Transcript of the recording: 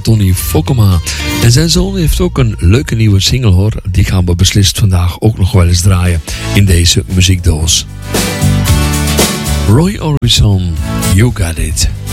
Tony Fokkema. En zijn zoon heeft ook een leuke nieuwe single hoor. Die gaan we beslist vandaag ook nog wel eens draaien in deze muziekdoos. Roy Orbison, You Got It.